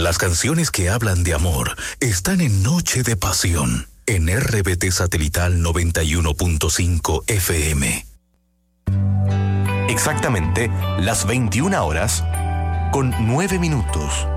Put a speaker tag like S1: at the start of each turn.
S1: Las canciones que hablan de amor están en Noche de Pasión, en RBT Satelital 91.5 FM.
S2: Exactamente las 21 horas con 9 minutos.